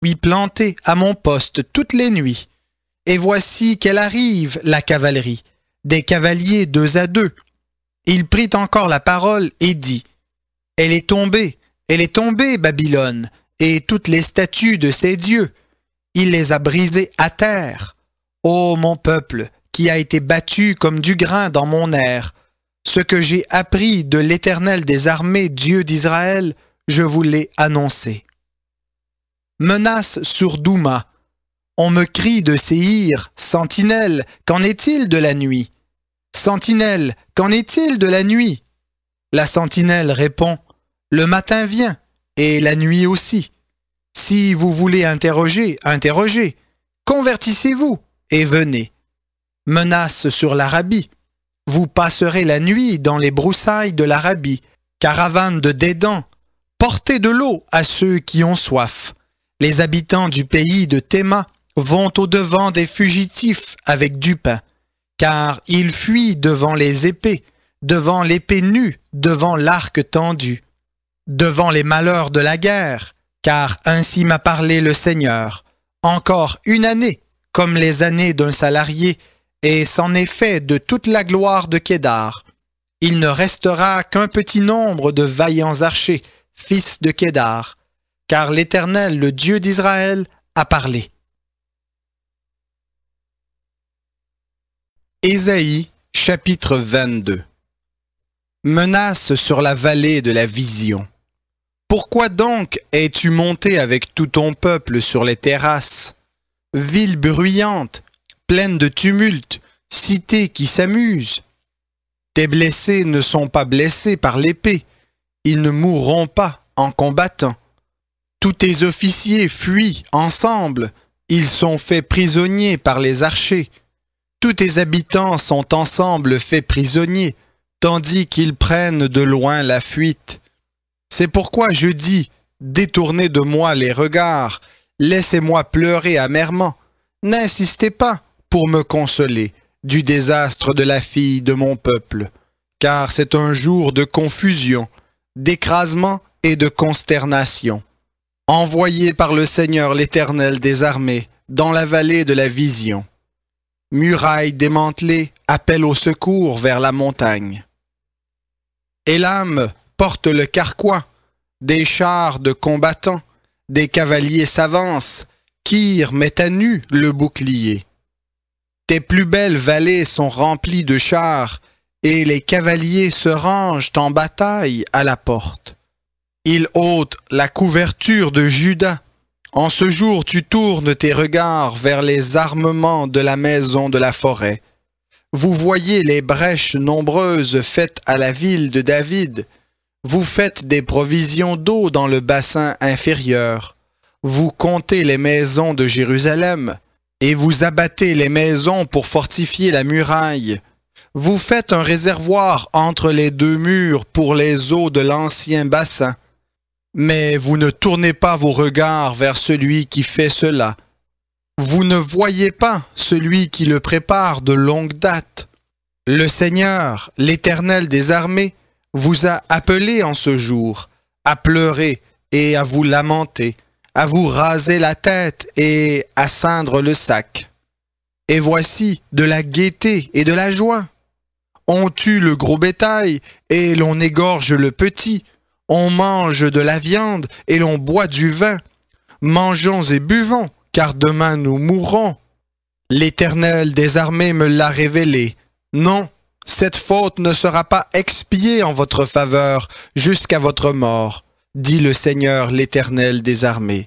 suis planté à mon poste toutes les nuits. Et voici qu'elle arrive, la cavalerie, des cavaliers 2 à 2. Il prit encore la parole et dit, « Elle est tombée, Babylone, et toutes les statues de ses dieux. Il les a brisées à terre. Ô mon peuple, qui a été battu comme du grain dans mon air, ce que j'ai appris de l'Éternel des armées, Dieu d'Israël, je vous l'ai annoncé. » Menace sur Douma. On me crie de Séhir, Sentinelle, qu'en est-il de la nuit? Sentinelle, qu'en est-il de la nuit? La sentinelle répond, le matin vient, et la nuit aussi. Si vous voulez interroger, interrogez. Convertissez-vous, et venez. Menace sur l'Arabie. Vous passerez la nuit dans les broussailles de l'Arabie. Caravane de Dédan, portez de l'eau à ceux qui ont soif. Les habitants du pays de Théma vont au-devant des fugitifs avec du pain, car ils fuient devant les épées, devant l'épée nue, devant l'arc tendu, devant les malheurs de la guerre, car ainsi m'a parlé le Seigneur. Encore une année, comme les années d'un salarié, et c'en est fait de toute la gloire de Kédar. Il ne restera qu'un petit nombre de vaillants archers, fils de Kédar, car l'Éternel, le Dieu d'Israël, a parlé. Ésaïe, chapitre 22. Menace sur la vallée de la vision. Pourquoi donc es-tu monté avec tout ton peuple sur les terrasses? Ville bruyante, pleine de tumulte, cité qui s'amuse. Tes blessés ne sont pas blessés par l'épée, ils ne mourront pas en combattant. Tous tes officiers fuient ensemble, ils sont faits prisonniers par les archers. Tous tes habitants sont ensemble faits prisonniers, tandis qu'ils prennent de loin la fuite. C'est pourquoi je dis, détournez de moi les regards, laissez-moi pleurer amèrement. N'insistez pas pour me consoler du désastre de la fille de mon peuple, car c'est un jour de confusion, d'écrasement et de consternation. Envoyé par le Seigneur l'Éternel des armées dans la vallée de la vision. Murailles démantelées, appel au secours vers la montagne. Élam porte le carquois, des chars de combattants, des cavaliers s'avancent, Kir met à nu le bouclier. Tes plus belles vallées sont remplies de chars, et les cavaliers se rangent en bataille à la porte. Ils ôtent la couverture de Juda. En ce jour, tu tournes tes regards vers les armements de la maison de la forêt. Vous voyez les brèches nombreuses faites à la ville de David. Vous faites des provisions d'eau dans le bassin inférieur. Vous comptez les maisons de Jérusalem, et vous abattez les maisons pour fortifier la muraille. Vous faites un réservoir entre les 2 murs pour les eaux de l'ancien bassin. Mais vous ne tournez pas vos regards vers celui qui fait cela. Vous ne voyez pas celui qui le prépare de longue date. Le Seigneur, l'Éternel des armées, vous a appelé en ce jour à pleurer et à vous lamenter, à vous raser la tête et à ceindre le sac. Et voici de la gaieté et de la joie. On tue le gros bétail et l'on égorge le petit. On mange de la viande et l'on boit du vin. Mangeons et buvons, car demain nous mourrons. L'Éternel des armées me l'a révélé. Non, cette faute ne sera pas expiée en votre faveur jusqu'à votre mort, dit le Seigneur l'Éternel des armées.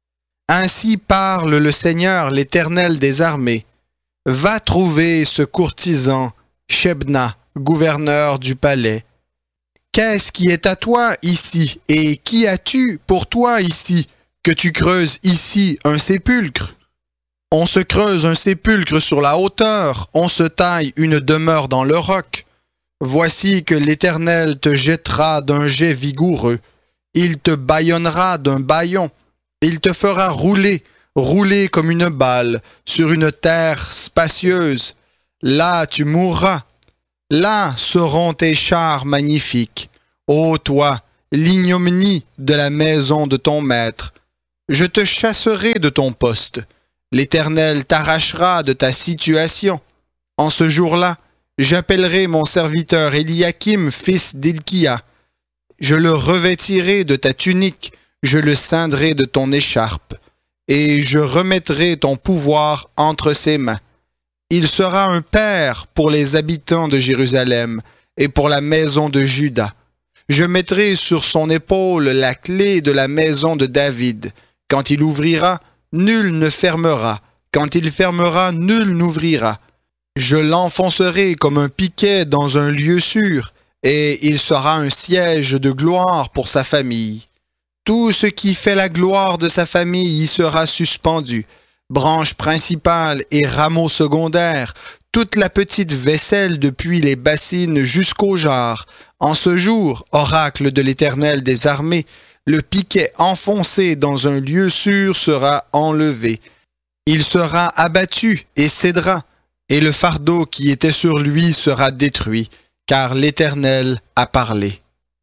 Ainsi parle le Seigneur l'Éternel des armées. Va trouver ce courtisan, Shebna, gouverneur du palais. Qu'est-ce qui est à toi ici, et qui as-tu pour toi ici, que tu creuses ici un sépulcre? On se creuse un sépulcre sur la hauteur, on se taille une demeure dans le roc. Voici que l'Éternel te jettera d'un jet vigoureux, il te bâillonnera d'un bâillon, il te fera rouler, rouler comme une balle, sur une terre spacieuse. Là tu mourras. Là seront tes chars magnifiques. Ô toi, l'ignominie de la maison de ton maître. Je te chasserai de ton poste. L'Éternel t'arrachera de ta situation. En ce jour-là, j'appellerai mon serviteur Éliakim, fils d'Hilkia. Je le revêtirai de ta tunique, je le ceindrai de ton écharpe, et je remettrai ton pouvoir entre ses mains. Il sera un père pour les habitants de Jérusalem et pour la maison de Juda. Je mettrai sur son épaule la clé de la maison de David. Quand il ouvrira, nul ne fermera. Quand il fermera, nul n'ouvrira. Je l'enfoncerai comme un piquet dans un lieu sûr, et il sera un siège de gloire pour sa famille. Tout ce qui fait la gloire de sa famille y sera suspendu. Branche principale et rameaux secondaires, toute la petite vaisselle depuis les bassines jusqu'au jarre. En ce jour, oracle de l'Éternel des armées, le piquet enfoncé dans un lieu sûr sera enlevé. Il sera abattu et cédera, et le fardeau qui était sur lui sera détruit, car l'Éternel a parlé.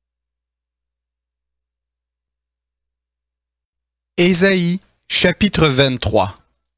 Ésaïe, chapitre 23.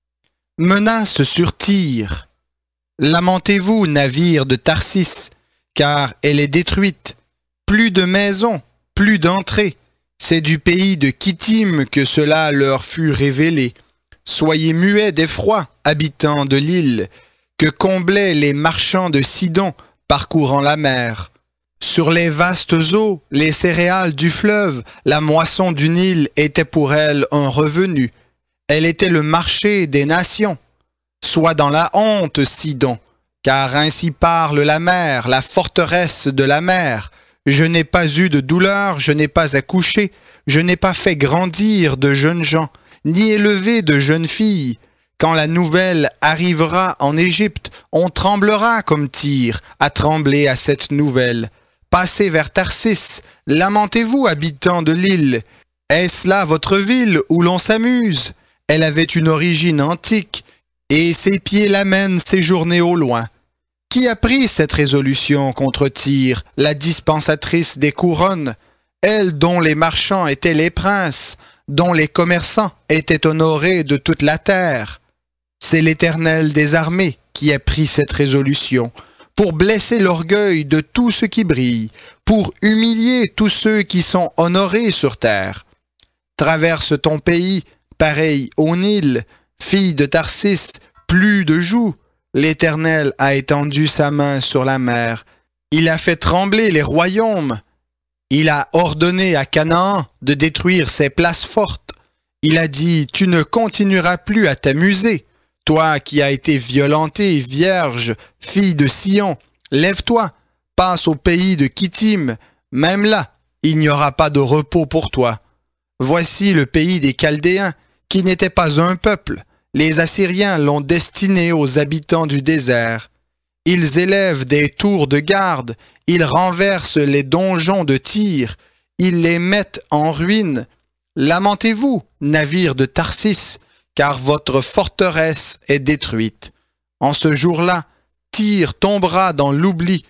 Menace sur Tyr. Lamentez-vous, navire de Tarsis, car elle est détruite. Plus de maisons, plus d'entrées. C'est du pays de Kittim que cela leur fut révélé. Soyez muets d'effroi, habitants de l'île, que comblaient les marchands de Sidon, parcourant la mer. Sur les vastes eaux, les céréales du fleuve, la moisson du Nil était pour elle un revenu. Elle était le marché des nations. Sois dans la honte, Sidon, car ainsi parle la mer, la forteresse de la mer. Je n'ai pas eu de douleur, je n'ai pas accouché, je n'ai pas fait grandir de jeunes gens, ni élevé de jeunes filles. Quand la nouvelle arrivera en Égypte, on tremblera comme Tyr, à trembler à cette nouvelle. Passez vers Tarsis, lamentez-vous, habitants de l'île. Est-ce là votre ville où l'on s'amuse? Elle avait une origine antique, et ses pieds l'amènent séjourner au loin. Qui a pris cette résolution contre Tyr, la dispensatrice des couronnes, elle dont les marchands étaient les princes, dont les commerçants étaient honorés de toute la terre? C'est l'Éternel des armées qui a pris cette résolution, pour blesser l'orgueil de tout ce qui brille, pour humilier tous ceux qui sont honorés sur terre. Traverse ton pays, pareil au Nil, fille de Tarsis, plus de joug. L'Éternel a étendu sa main sur la mer. Il a fait trembler les royaumes. Il a ordonné à Canaan de détruire ses places fortes. Il a dit, tu ne continueras plus à t'amuser. Toi qui as été violentée, vierge, fille de Sion, lève-toi, passe au pays de Kittim. Même là, il n'y aura pas de repos pour toi. Voici le pays des Chaldéens, qui n'était pas un peuple. Les Assyriens l'ont destiné aux habitants du désert. Ils élèvent des tours de garde, ils renversent les donjons de Tyr, ils les mettent en ruine. Lamentez-vous, navires de Tarsis, car votre forteresse est détruite. En ce jour-là, Tyr tombera dans l'oubli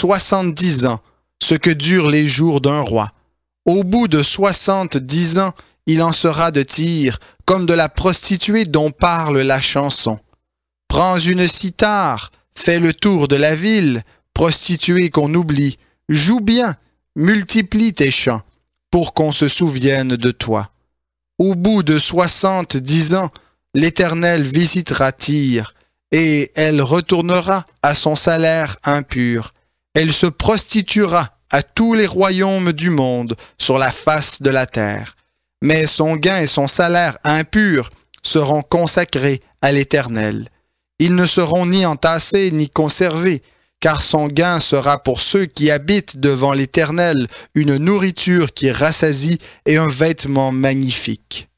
70 ans, ce que durent les jours d'un roi. Au bout de 70 ans, il en sera de Tyr, comme de la prostituée dont parle la chanson. Prends une cithare, fais le tour de la ville, prostituée qu'on oublie, joue bien, multiplie tes chants, pour qu'on se souvienne de toi. Au bout de 70 ans, l'Éternel visitera Tyr, et elle retournera à son salaire impur. Elle se prostituera à tous les royaumes du monde sur la face de la terre. Mais son gain et son salaire impur seront consacrés à l'Éternel. Ils ne seront ni entassés ni conservés, car son gain sera pour ceux qui habitent devant l'Éternel une nourriture qui rassasie et un vêtement magnifique.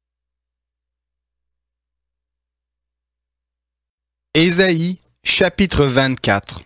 Ésaïe, chapitre 24.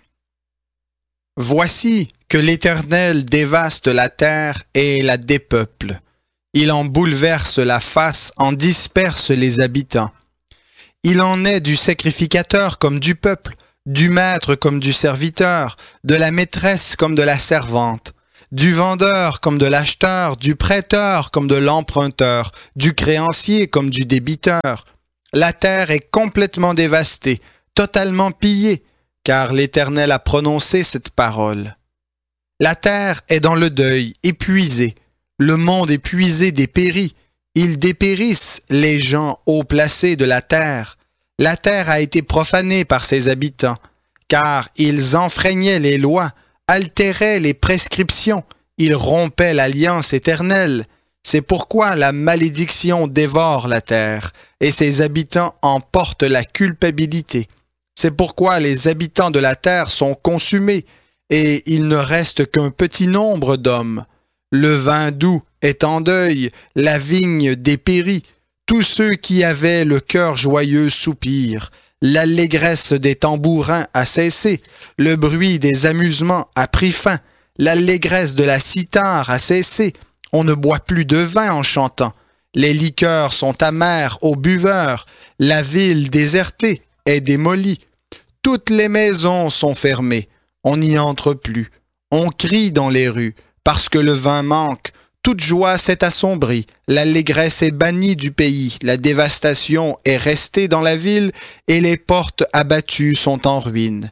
Voici que l'Éternel dévaste la terre et la dépeuple. Il en bouleverse la face, en disperse les habitants. Il en est du sacrificateur comme du peuple, du maître comme du serviteur, de la maîtresse comme de la servante, du vendeur comme de l'acheteur, du prêteur comme de l'emprunteur, du créancier comme du débiteur. La terre est complètement dévastée, totalement pillée, car l'Éternel a prononcé cette parole. La terre est dans le deuil, épuisée, le monde épuisé dépérit, ils dépérissent les gens haut placés de la terre. La terre a été profanée par ses habitants, car ils enfreignaient les lois, altéraient les prescriptions, ils rompaient l'alliance éternelle. C'est pourquoi la malédiction dévore la terre, et ses habitants en portent la culpabilité. C'est pourquoi les habitants de la terre sont consumés, et il ne reste qu'un petit nombre d'hommes. Le vin doux est en deuil, la vigne dépérit. Tous ceux qui avaient le cœur joyeux soupirent. L'allégresse des tambourins a cessé, le bruit des amusements a pris fin, l'allégresse de la cithare a cessé, on ne boit plus de vin en chantant, les liqueurs sont amères aux buveurs, la ville désertée est démolie, toutes les maisons sont fermées, on n'y entre plus, on crie dans les rues, parce que le vin manque, toute joie s'est assombrie, l'allégresse est bannie du pays, la dévastation est restée dans la ville et les portes abattues sont en ruine.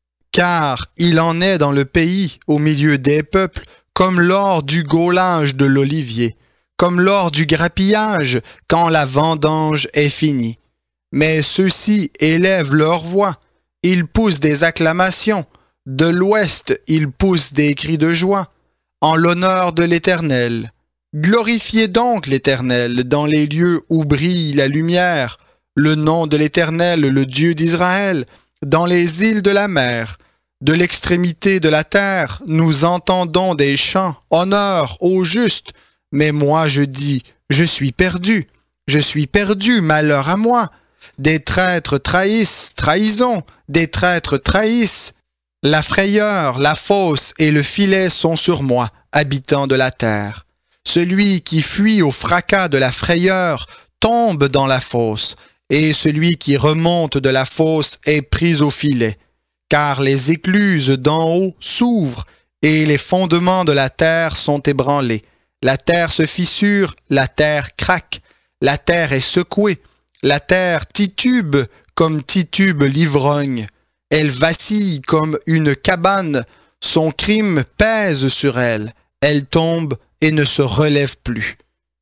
Car il en est dans le pays, au milieu des peuples, comme lors du gaulage de l'olivier, comme lors du grappillage, quand la vendange est finie. Mais ceux-ci élèvent leur voix, ils poussent des acclamations, de l'ouest ils poussent des cris de joie. En l'honneur de l'Éternel. Glorifiez donc l'Éternel dans les lieux où brille la lumière, le nom de l'Éternel, le Dieu d'Israël, dans les îles de la mer. De l'extrémité de la terre, nous entendons des chants, honneur au juste. Mais moi je dis, je suis perdu, malheur à moi. Des traîtres trahissent, trahison, des traîtres trahissent. La frayeur, la fosse et le filet sont sur moi, habitant de la terre. Celui qui fuit au fracas de la frayeur tombe dans la fosse, et celui qui remonte de la fosse est pris au filet. Car les écluses d'en haut s'ouvrent, et les fondements de la terre sont ébranlés. La terre se fissure, la terre craque, la terre est secouée, la terre titube comme titube l'ivrogne. Elle vacille comme une cabane, son crime pèse sur elle, elle tombe et ne se relève plus.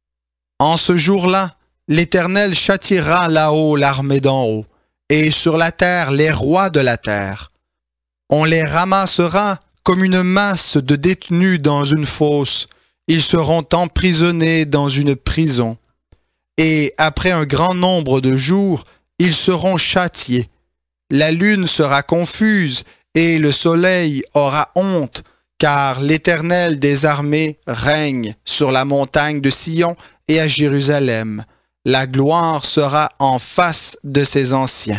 En ce jour-là, l'Éternel châtiera là-haut l'armée d'en haut, et sur la terre les rois de la terre. On les ramassera comme une masse de détenus dans une fosse, ils seront emprisonnés dans une prison. Et après un grand nombre de jours, ils seront châtiés. La lune sera confuse et le soleil aura honte, car l'Éternel des armées règne sur la montagne de Sion et à Jérusalem. La gloire sera en face de ses anciens.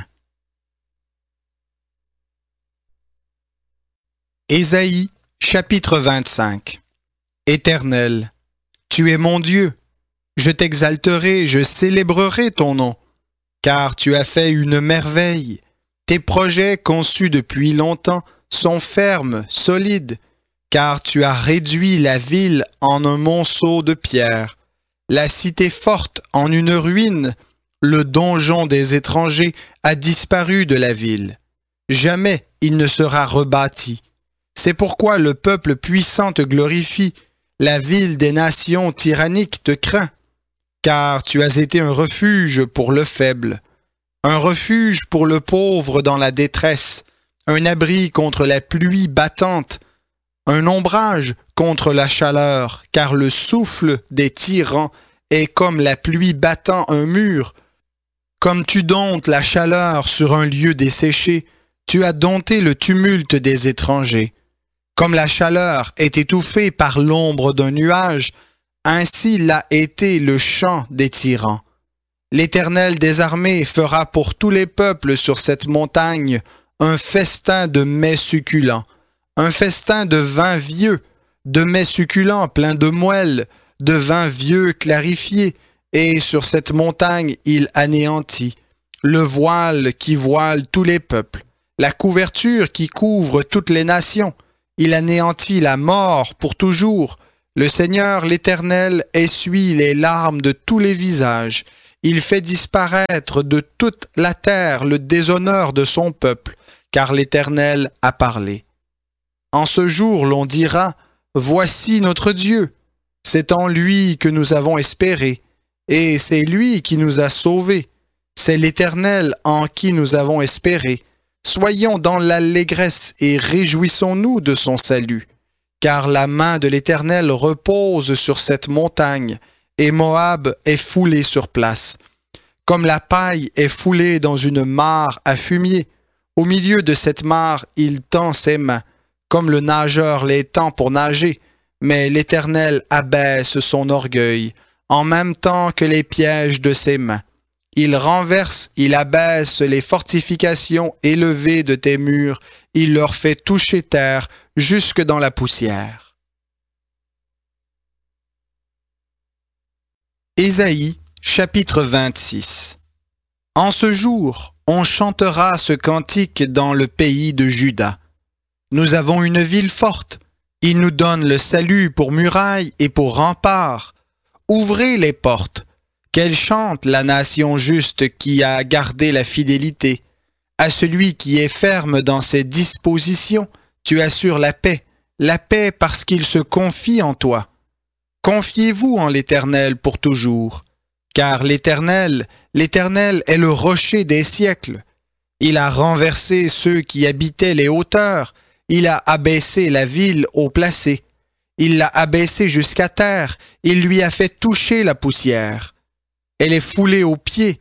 Ésaïe, chapitre 25. Éternel, tu es mon Dieu. Je t'exalterai, je célébrerai ton nom, car tu as fait une merveille. Tes projets conçus depuis longtemps sont fermes, solides, car tu as réduit la ville en un monceau de pierre, la cité forte en une ruine, le donjon des étrangers a disparu de la ville. Jamais il ne sera rebâti. C'est pourquoi le peuple puissant te glorifie, la ville des nations tyranniques te craint, car tu as été un refuge pour le faible, un refuge pour le pauvre dans la détresse, un abri contre la pluie battante, un ombrage contre la chaleur, car le souffle des tyrans est comme la pluie battant un mur. Comme tu domptes la chaleur sur un lieu desséché, tu as dompté le tumulte des étrangers. Comme la chaleur est étouffée par l'ombre d'un nuage, ainsi l'a été le chant des tyrans. L'Éternel des armées fera pour tous les peuples sur cette montagne un festin de mets succulents, un festin de vin vieux, de mets succulents pleins de moelle, de vin vieux clarifié, et sur cette montagne il anéantit le voile qui voile tous les peuples, la couverture qui couvre toutes les nations. Il anéantit la mort pour toujours. Le Seigneur l'Éternel essuie les larmes de tous les visages. Il fait disparaître de toute la terre le déshonneur de son peuple, car l'Éternel a parlé. En ce jour, l'on dira, « Voici notre Dieu. C'est en lui que nous avons espéré, et c'est lui qui nous a sauvés. C'est l'Éternel en qui nous avons espéré. Soyons dans l'allégresse et réjouissons-nous de son salut. Car la main de l'Éternel repose sur cette montagne, et Moab est foulé sur place. Comme la paille est foulée dans une mare à fumier, au milieu de cette mare, il tend ses mains, comme le nageur les tend pour nager, mais l'Éternel abaisse son orgueil, en même temps que les pièges de ses mains. Il renverse, il abaisse les fortifications élevées de tes murs, il leur fait toucher terre jusque dans la poussière. Ésaïe, chapitre 26. En ce jour, on chantera ce cantique dans le pays de Juda. Nous avons une ville forte, il nous donne le salut pour muraille et pour rempart. Ouvrez les portes, qu'elle chante la nation juste qui a gardé la fidélité. À celui qui est ferme dans ses dispositions, tu assures la paix parce qu'il se confie en toi. Confiez-vous en l'Éternel pour toujours, car l'Éternel est le rocher des siècles. Il a renversé ceux qui habitaient les hauteurs, il a abaissé la ville haut placée. Il l'a abaissée jusqu'à terre, il lui a fait toucher la poussière. Elle est foulée aux pieds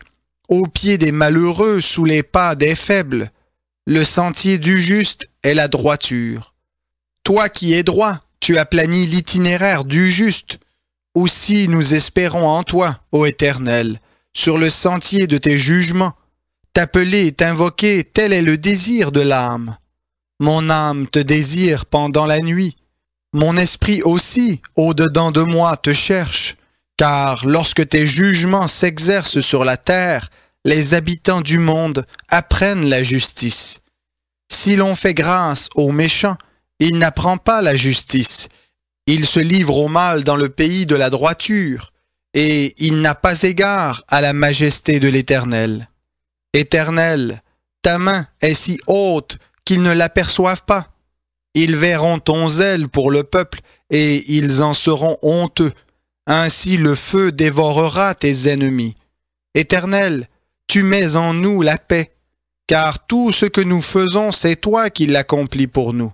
des malheureux, sous les pas des faibles. Le sentier du juste est la droiture. Toi qui es droit, tu aplanis l'itinéraire du juste. Aussi nous espérons en toi, ô Éternel, sur le sentier de tes jugements. T'appeler et t'invoquer, tel est le désir de l'âme. Mon âme te désire pendant la nuit. Mon esprit aussi, au-dedans de moi, te cherche. Car lorsque tes jugements s'exercent sur la terre, les habitants du monde apprennent la justice. Si l'on fait grâce aux méchants, il n'apprend pas la justice. Il se livre au mal dans le pays de la droiture, et il n'a pas égard à la majesté de l'Éternel. Éternel, ta main est si haute qu'ils ne l'aperçoivent pas. Ils verront ton zèle pour le peuple, et ils en seront honteux. Ainsi le feu dévorera tes ennemis. Éternel, tu mets en nous la paix, car tout ce que nous faisons, c'est toi qui l'accomplis pour nous.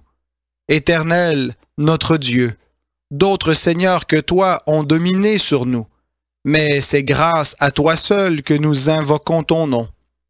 Éternel, notre Dieu, d'autres seigneurs que toi ont dominé sur nous, mais c'est grâce à toi seul que nous invoquons ton nom.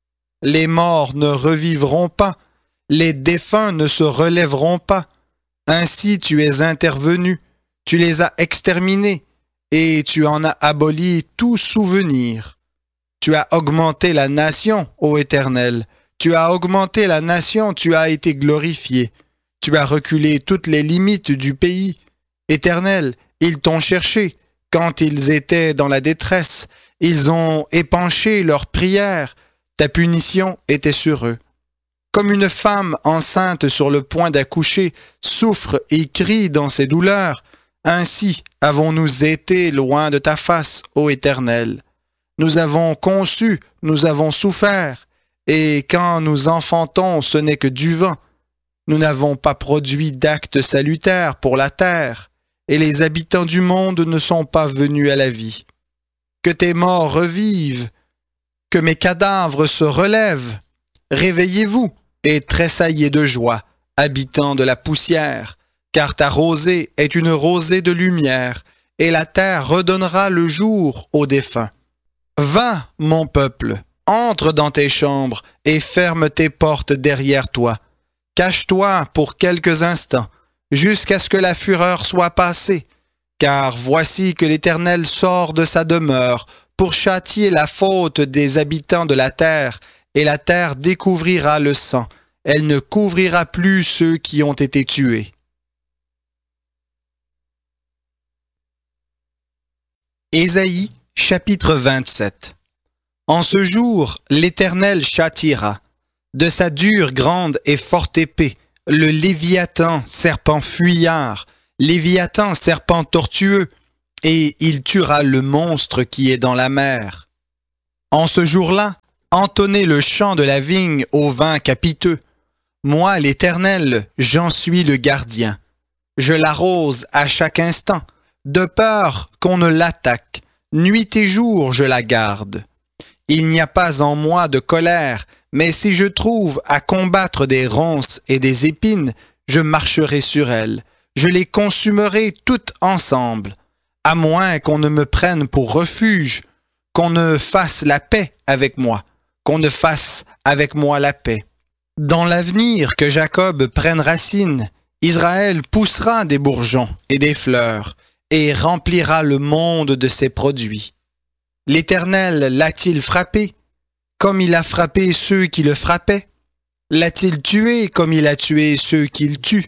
Les morts ne revivront pas, les défunts ne se relèveront pas. Ainsi tu es intervenu, tu les as exterminés, et tu en as aboli tout souvenir. Tu as augmenté la nation, ô Éternel. Tu as augmenté la nation, tu as été glorifié. Tu as reculé toutes les limites du pays. Éternel, ils t'ont cherché quand ils étaient dans la détresse. Ils ont épanché leurs prières. Ta punition était sur eux. Comme une femme enceinte sur le point d'accoucher souffre et crie dans ses douleurs, ainsi avons-nous été loin de ta face, ô Éternel. Nous avons conçu, nous avons souffert, et quand nous enfantons, ce n'est que du vent. Nous n'avons pas produit d'actes salutaires pour la terre, et les habitants du monde ne sont pas venus à la vie. Que tes morts revivent, que mes cadavres se relèvent. Réveillez-vous et tressaillez de joie, habitants de la poussière, car ta rosée est une rosée de lumière, et la terre redonnera le jour aux défunts. Va, mon peuple, entre dans tes chambres et ferme tes portes derrière toi. Cache-toi pour quelques instants, jusqu'à ce que la fureur soit passée, car voici que l'Éternel sort de sa demeure pour châtier la faute des habitants de la terre, et la terre découvrira le sang. Elle ne couvrira plus ceux qui ont été tués. Ésaïe, chapitre 27. En ce jour, l'Éternel châtira. De sa dure, grande et forte épée, le Léviathan, serpent fuyard, Léviathan, serpent tortueux, et il tuera le monstre qui est dans la mer. En ce jour-là, entonnez le chant de la vigne au vin capiteux. Moi, l'Éternel, j'en suis le gardien. Je l'arrose à chaque instant, de peur qu'on ne l'attaque. Nuit et jour, je la garde. Il n'y a pas en moi de colère, mais si je trouve à combattre des ronces et des épines, je marcherai sur elles. Je les consumerai toutes ensemble, à moins qu'on ne me prenne pour refuge, qu'on ne fasse la paix avec moi, qu'on ne fasse avec moi la paix. Dans l'avenir que Jacob prenne racine, Israël poussera des bourgeons et des fleurs, et remplira le monde de ses produits. L'Éternel l'a-t-il frappé, comme il a frappé ceux qui le frappaient? L'a-t-il tué comme il a tué ceux qu'il tue?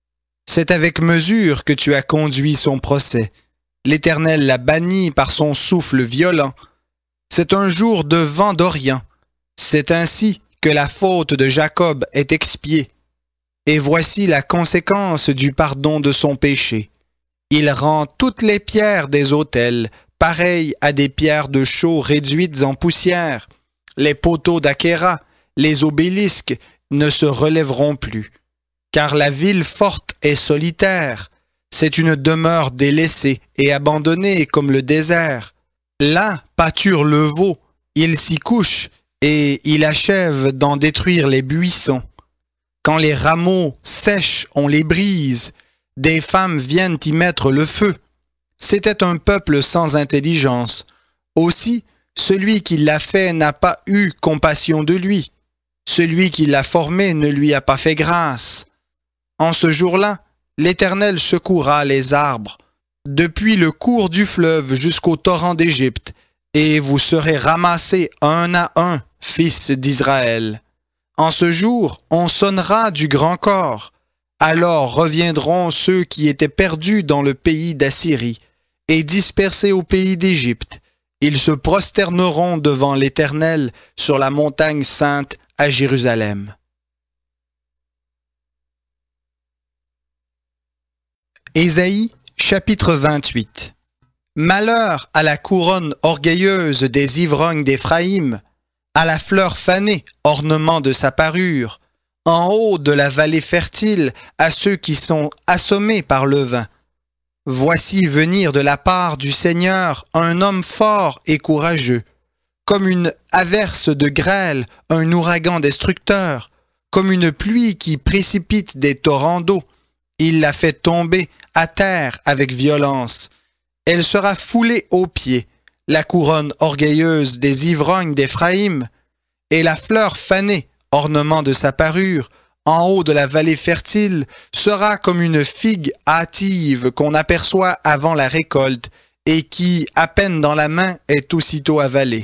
C'est avec mesure que tu as conduit son procès. L'Éternel l'a banni par son souffle violent. C'est un jour de vent d'Orient. C'est ainsi que la faute de Jacob est expiée. Et voici la conséquence du pardon de son péché. Il rend toutes les pierres des autels pareilles à des pierres de chaux réduites en poussière. Les poteaux d'Achéra, les obélisques ne se relèveront plus. Car la ville forte est solitaire. C'est une demeure délaissée et abandonnée comme le désert. Là pâture le veau, il s'y couche et il achève d'en détruire les buissons. Quand les rameaux sèchent, on les brise. Des femmes viennent y mettre le feu. C'était un peuple sans intelligence. Aussi, celui qui l'a fait n'a pas eu compassion de lui. Celui qui l'a formé ne lui a pas fait grâce. En ce jour-là, l'Éternel secourra les arbres, depuis le cours du fleuve jusqu'au torrent d'Égypte, et vous serez ramassés un à un, fils d'Israël. En ce jour, on sonnera du grand corps. Alors reviendront ceux qui étaient perdus dans le pays d'Assyrie et dispersés au pays d'Égypte. Ils se prosterneront devant l'Éternel sur la montagne sainte à Jérusalem. Ésaïe, chapitre 28. Malheur à la couronne orgueilleuse des ivrognes d'Éphraïm, à la fleur fanée, ornement de sa parure, en haut de la vallée fertile, à ceux qui sont assommés par le vin. Voici venir de la part du Seigneur un homme fort et courageux, comme une averse de grêle, un ouragan destructeur, comme une pluie qui précipite des torrents d'eau. Il la fait tomber à terre avec violence. Elle sera foulée aux pieds, la couronne orgueilleuse des ivrognes d'Éphraïm, et la fleur fanée, ornement de sa parure, en haut de la vallée fertile, sera comme une figue hâtive qu'on aperçoit avant la récolte et qui, à peine dans la main, est aussitôt avalée.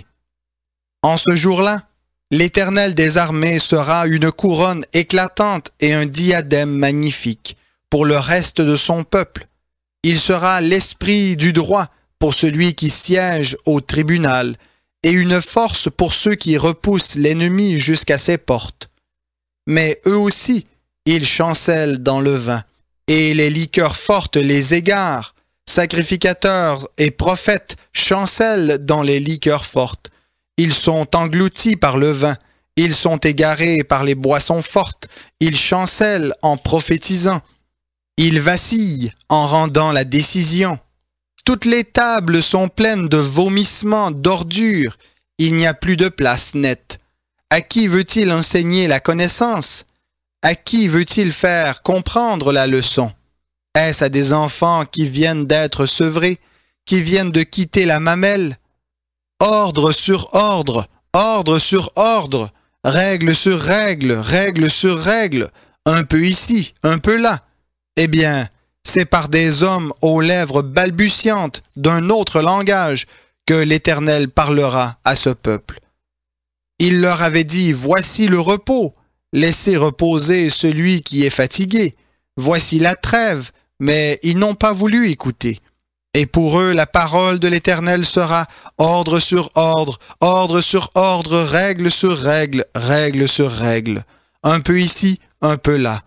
En ce jour-là, l'Éternel des armées sera une couronne éclatante et un diadème magnifique pour le reste de son peuple. Il sera l'esprit du droit pour celui qui siège au tribunal et une force pour ceux qui repoussent l'ennemi jusqu'à ses portes. Mais eux aussi, ils chancellent dans le vin, et les liqueurs fortes les égarent. Sacrificateurs et prophètes chancellent dans les liqueurs fortes. Ils sont engloutis par le vin, ils sont égarés par les boissons fortes, ils chancellent en prophétisant. Ils vacillent en rendant la décision. Toutes les tables sont pleines de vomissements, d'ordures. Il n'y a plus de place nette. À qui veut-il enseigner la connaissance? À qui veut-il faire comprendre la leçon? Est-ce à des enfants qui viennent d'être sevrés, qui viennent de quitter la mamelle? Ordre sur ordre, ordre sur ordre, règle sur règle, règle sur règle, un peu ici, un peu là. Eh bien, c'est par des hommes aux lèvres balbutiantes d'un autre langage que l'Éternel parlera à ce peuple. Il leur avait dit, voici le repos, laissez reposer celui qui est fatigué. Voici la trêve, mais ils n'ont pas voulu écouter. Et pour eux, la parole de l'Éternel sera ordre sur ordre, ordre sur ordre, règle sur règle, règle sur règle. Un peu ici, un peu là.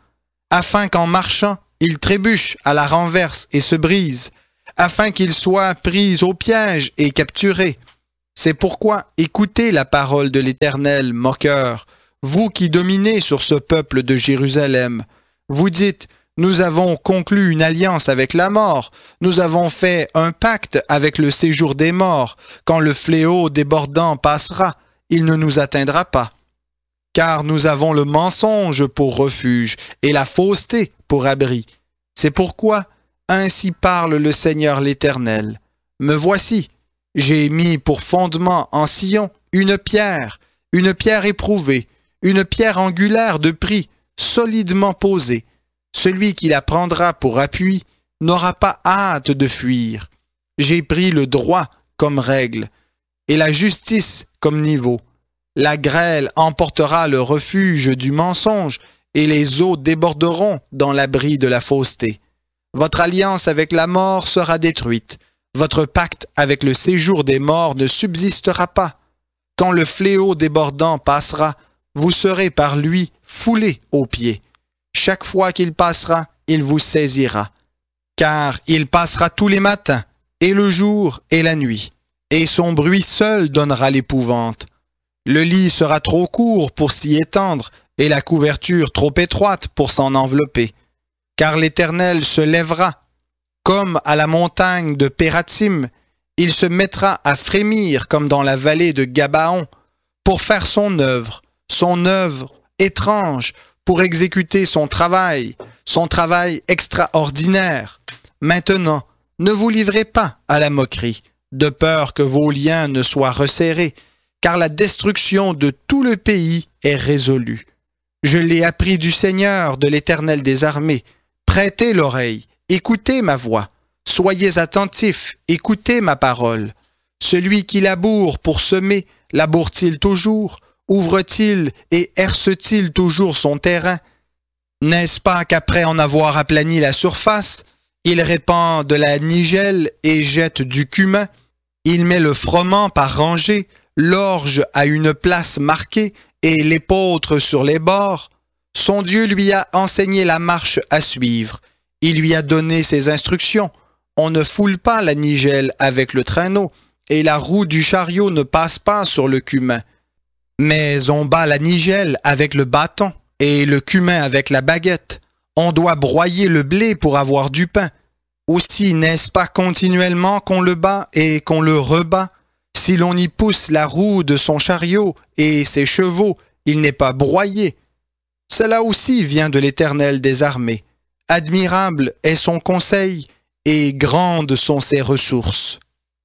afin qu'en marchant, il trébuche à la renverse et se brise, afin qu'il soit pris au piège et capturé. C'est pourquoi écoutez la parole de l'Éternel, moqueur, vous qui dominez sur ce peuple de Jérusalem. Vous dites, nous avons conclu une alliance avec la mort, nous avons fait un pacte avec le séjour des morts. Quand le fléau débordant passera, il ne nous atteindra pas. Car nous avons le mensonge pour refuge et la fausseté pour abri. C'est pourquoi, ainsi parle le Seigneur l'Éternel. Me voici, j'ai mis pour fondement en Sion une pierre éprouvée, une pierre angulaire de prix, solidement posée. Celui qui la prendra pour appui n'aura pas hâte de fuir. J'ai pris le droit comme règle et la justice comme niveau. La grêle emportera le refuge du mensonge et les eaux déborderont dans l'abri de la fausseté. Votre alliance avec la mort sera détruite. Votre pacte avec le séjour des morts ne subsistera pas. Quand le fléau débordant passera, vous serez par lui foulés aux pieds. Chaque fois qu'il passera, il vous saisira. Car il passera tous les matins, et le jour et la nuit, et son bruit seul donnera l'épouvante. Le lit sera trop court pour s'y étendre, et la couverture trop étroite pour s'en envelopper. Car l'Éternel se lèvera, comme à la montagne de Pératim, il se mettra à frémir comme dans la vallée de Gabaon, pour faire son œuvre étrange, pour exécuter son travail extraordinaire. Maintenant, ne vous livrez pas à la moquerie, de peur que vos liens ne soient resserrés, car la destruction de tout le pays est résolue. Je l'ai appris du Seigneur, de l'Éternel des armées. Prêtez l'oreille, écoutez ma voix. Soyez attentifs, écoutez ma parole. Celui qui laboure pour semer, laboure-t-il toujours? Ouvre-t-il et herse-t-il toujours son terrain? N'est-ce pas qu'après en avoir aplani la surface, il répand de la nigelle et jette du cumin? Il met le froment par rangée, l'orge à une place marquée et l'épeautre sur les bords. Son Dieu lui a enseigné la marche à suivre. Il lui a donné ses instructions. On ne foule pas la nigelle avec le traîneau, et la roue du chariot ne passe pas sur le cumin. Mais on bat la nigelle avec le bâton, et le cumin avec la baguette. On doit broyer le blé pour avoir du pain. Aussi n'est-ce pas continuellement qu'on le bat et qu'on le rebat? Si l'on y pousse la roue de son chariot et ses chevaux, il n'est pas broyé. Cela aussi vient de l'Éternel des armées. Admirable est son conseil et grandes sont ses ressources.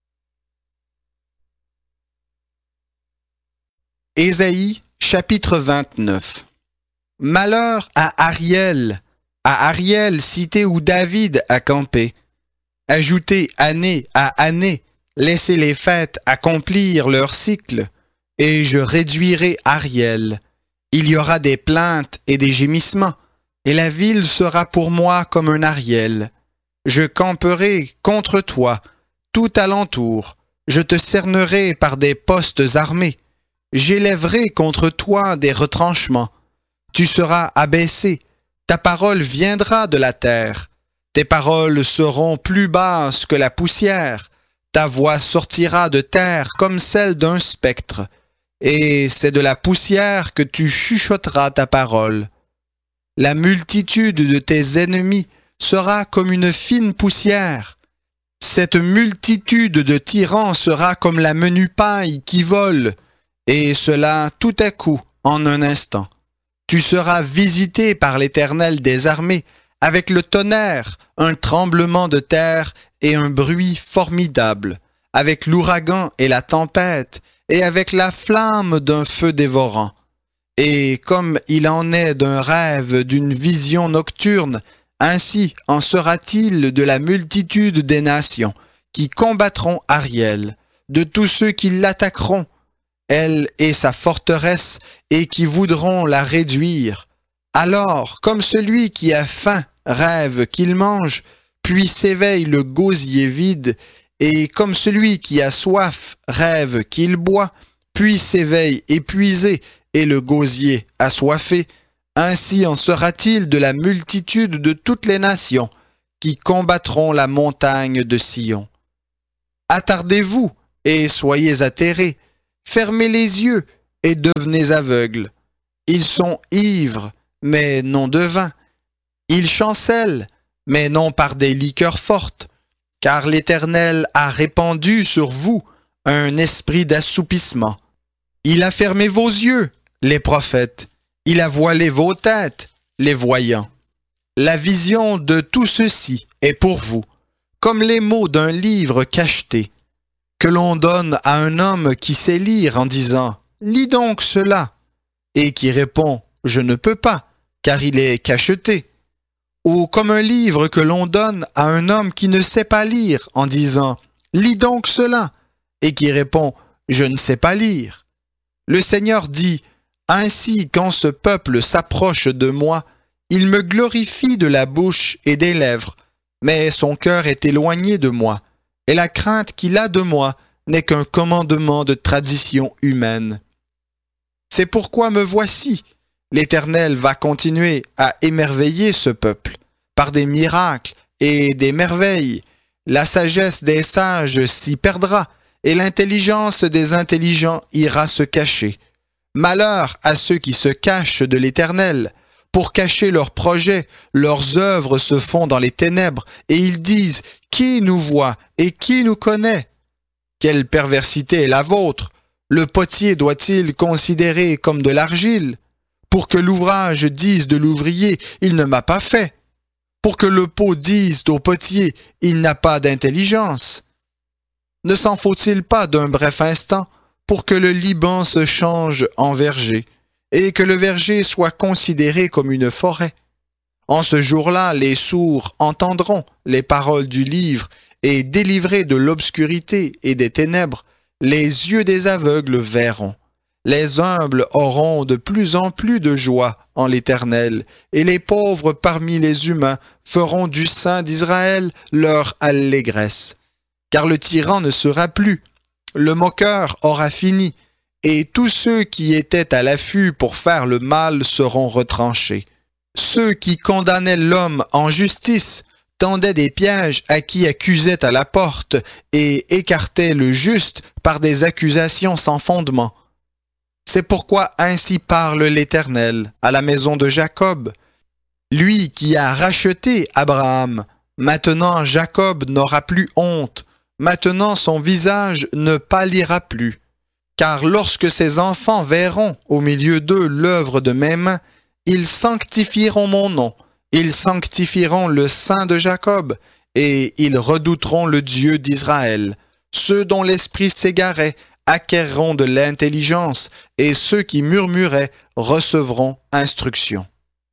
Ésaïe, chapitre 29. Malheur à Ariel, cité où David a campé. Ajoutez année à année, laissez les fêtes accomplir leur cycle, et je réduirai Ariel. Il y aura des plaintes et des gémissements, et la ville sera pour moi comme un Ariel. Je camperai contre toi, tout alentour. Je te cernerai par des postes armés. J'élèverai contre toi des retranchements. Tu seras abaissé. Ta parole viendra de la terre. Tes paroles seront plus basses que la poussière. Ta voix sortira de terre comme celle d'un spectre. Et c'est de la poussière que tu chuchoteras ta parole. La multitude de tes ennemis sera comme une fine poussière. Cette multitude de tyrans sera comme la menue paille qui vole, et cela tout à coup, en un instant. Tu seras visité par l'Éternel des armées, avec le tonnerre, un tremblement de terre et un bruit formidable, avec l'ouragan et la tempête, et avec la flamme d'un feu dévorant. Et comme il en est d'un rêve, d'une vision nocturne, ainsi en sera-t-il de la multitude des nations qui combattront Ariel, de tous ceux qui l'attaqueront, elle et sa forteresse, et qui voudront la réduire. Alors, comme celui qui a faim rêve qu'il mange, puis s'éveille le gosier vide, et comme celui qui a soif rêve qu'il boit, puis s'éveille épuisé, et le gosier assoiffé, Ainsi en sera-t-il de la multitude de toutes les nations qui combattront la montagne de Sion. Attardez-vous et soyez atterrés, fermez les yeux et devenez aveugles. Ils sont ivres, mais non de vin. Ils chancellent, mais non par des liqueurs fortes, car l'Éternel a répandu sur vous un esprit d'assoupissement. Il a fermé vos yeux, les prophètes. Il a voilé vos têtes, les voyants. La vision de tout ceci est pour vous, comme les mots d'un livre cacheté, que l'on donne à un homme qui sait lire en disant « Lis donc cela » et qui répond « Je ne peux pas, car il est cacheté ». Ou comme un livre que l'on donne à un homme qui ne sait pas lire en disant « Lis donc cela » et qui répond « Je ne sais pas lire ». Le Seigneur dit « Ainsi, quand ce peuple s'approche de moi, il me glorifie de la bouche et des lèvres, mais son cœur est éloigné de moi, et la crainte qu'il a de moi n'est qu'un commandement de tradition humaine. C'est pourquoi me voici. L'Éternel va continuer à émerveiller ce peuple par des miracles et des merveilles. La sagesse des sages s'y perdra, et l'intelligence des intelligents ira se cacher. Malheur à ceux qui se cachent de l'Éternel. Pour cacher leurs projets, leurs œuvres se font dans les ténèbres, et ils disent « Qui nous voit et qui nous connaît ?» Quelle perversité est la vôtre? Le potier doit-il considérer comme de l'argile? Pour que l'ouvrage dise de l'ouvrier « Il ne m'a pas fait », pour que le pot dise au potier « Il n'a pas d'intelligence ». Ne s'en faut-il pas d'un bref instant pour que le Liban se change en verger et que le verger soit considéré comme une forêt? En ce jour-là, les sourds entendront les paroles du livre et délivrés de l'obscurité et des ténèbres, les yeux des aveugles verront. Les humbles auront de plus en plus de joie en l'Éternel, et les pauvres parmi les humains feront du sein d'Israël leur allégresse. Car le tyran ne sera plus, le moqueur aura fini, et tous ceux qui étaient à l'affût pour faire le mal seront retranchés. Ceux qui condamnaient l'homme en justice tendaient des pièges à qui accusaient à la porte et écartaient le juste par des accusations sans fondement. C'est pourquoi ainsi parle l'Éternel à la maison de Jacob, lui qui a racheté Abraham. Maintenant Jacob n'aura plus honte, maintenant son visage ne pâlira plus. Car lorsque ses enfants verront au milieu d'eux l'œuvre de mes mains, ils sanctifieront mon nom, ils sanctifieront le Saint de Jacob, et ils redouteront le Dieu d'Israël. Ceux dont l'esprit s'égarait acquerront de l'intelligence, et ceux qui murmuraient recevront instruction.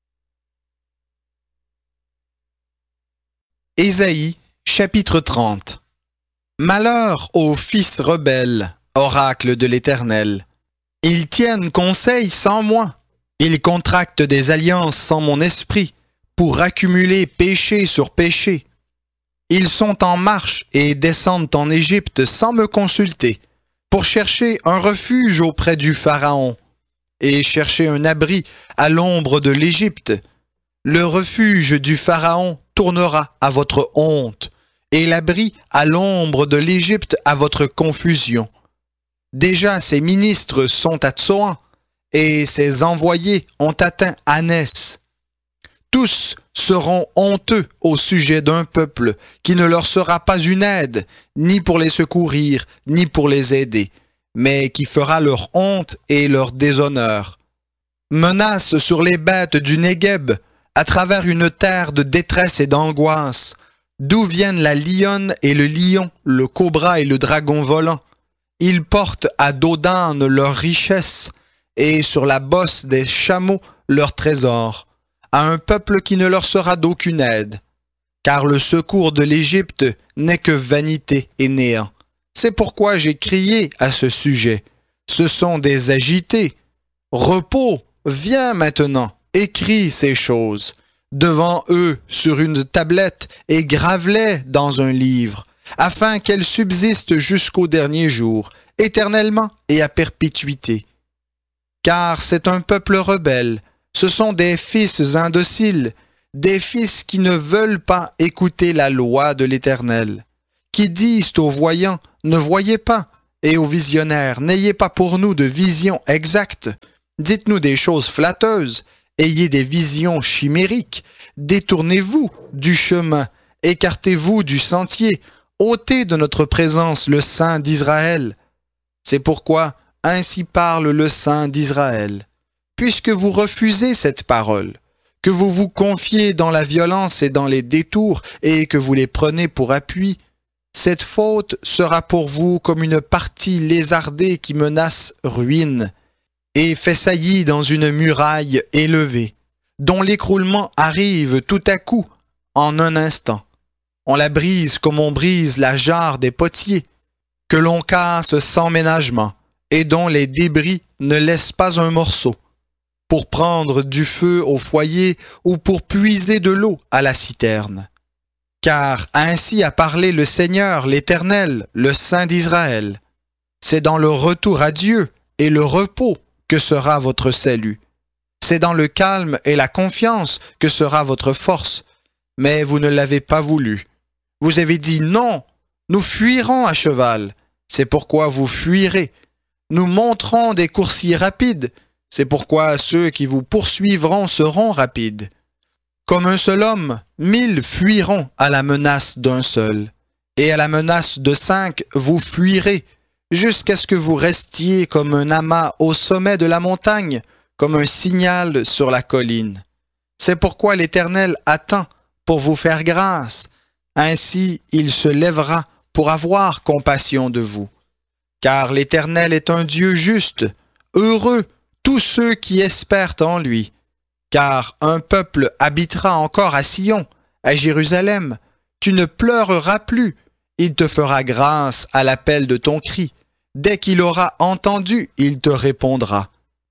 Ésaïe, chapitre 30. Malheur aux fils rebelles, oracle de l'Éternel. Ils tiennent conseil sans moi. Ils contractent des alliances sans mon esprit, pour accumuler péché sur péché. Ils sont en marche et descendent en Égypte sans me consulter, pour chercher un refuge auprès du Pharaon, et chercher un abri à l'ombre de l'Égypte. Le refuge du Pharaon tournera à votre honte, et l'abri à l'ombre de l'Égypte à votre confusion. Déjà ses ministres sont à Tsoan, et ses envoyés ont atteint Anès. Tous seront honteux au sujet d'un peuple qui ne leur sera pas une aide, ni pour les secourir, ni pour les aider, mais qui fera leur honte et leur déshonneur. Menace sur les bêtes du Négueb, à travers une terre de détresse et d'angoisse, d'où viennent la lionne et le lion, le cobra et le dragon volant. Ils portent à dos d'âne leurs richesses, et sur la bosse des chameaux leurs trésors, à un peuple qui ne leur sera d'aucune aide. Car le secours de l'Égypte n'est que vanité et néant. C'est pourquoi j'ai crié à ce sujet. Ce sont des agités. Repos, viens maintenant, écris ces choses devant eux sur une tablette et grave-les dans un livre, afin qu'elles subsistent jusqu'au dernier jour, éternellement et à perpétuité. Car c'est un peuple rebelle, Ce sont des fils indociles, des fils qui ne veulent pas écouter la loi de l'Éternel, qui disent aux voyants, ne voyez pas, et aux visionnaires, n'ayez pas pour nous de visions exactes. Dites-nous des choses flatteuses, ayez des visions chimériques, détournez-vous du chemin, écartez-vous du sentier, ôtez de notre présence le Saint d'Israël. C'est pourquoi ainsi parle le Saint d'Israël. Puisque vous refusez cette parole, que vous vous confiez dans la violence et dans les détours et que vous les prenez pour appui, cette faute sera pour vous comme une partie lézardée qui menace ruine et fait saillie dans une muraille élevée, dont l'écroulement arrive tout à coup, en un instant. On la brise comme on brise la jarre des potiers, que l'on casse sans ménagement, et dont les débris ne laissent pas un morceau, pour prendre du feu au foyer ou pour puiser de l'eau à la citerne. Car ainsi a parlé le Seigneur, l'Éternel, le Saint d'Israël. C'est dans le retour à Dieu et le repos que sera votre salut. C'est dans le calme et la confiance que sera votre force. Mais vous ne l'avez pas voulu. Vous avez dit non, nous fuirons à cheval. C'est pourquoi vous fuirez. Nous monterons des coursiers rapides. C'est pourquoi ceux qui vous poursuivront seront rapides. Comme un seul homme, 1000 fuiront à la menace d'un seul. Et à la menace de 5, vous fuirez, jusqu'à ce que vous restiez comme un amas au sommet de la montagne, comme un signal sur la colline. C'est pourquoi l'Éternel attend pour vous faire grâce. Ainsi, il se lèvera pour avoir compassion de vous. Car l'Éternel est un Dieu juste, heureux tous ceux qui espèrent en lui. Car un peuple habitera encore à Sion, à Jérusalem. Tu ne pleureras plus. Il te fera grâce à l'appel de ton cri. Dès qu'il aura entendu, il te répondra.